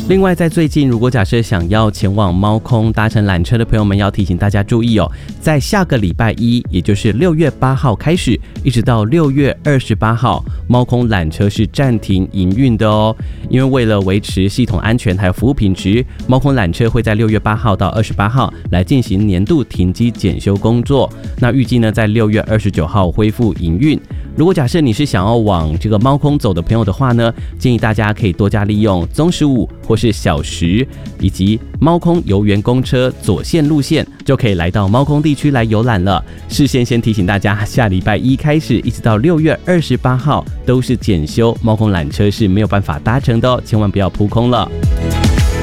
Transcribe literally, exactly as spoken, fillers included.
另外，在最近，如果假设想要前往猫空搭乘缆车的朋友们，要提醒大家注意哦，在下个礼拜一，也就是六月八号开始，一直到六月二十八号，猫空缆车是暂停营运的哦。因为为了维持系统安全还有服务品质，猫空缆车会在六月八号到二十八号来进行年度停机检修工作。那预计呢，在六月二十九号恢复营运。如果假设你是想要往这个猫空走的朋友的话呢，建议大家可以多加利用棕十五或是小时以及猫空游园公车左线路线，就可以来到猫空地区来游览了。事先先提醒大家，下礼拜一开始一直到六月二十八号都是检修，猫空缆车是没有办法搭乘的哦，千万不要扑空了。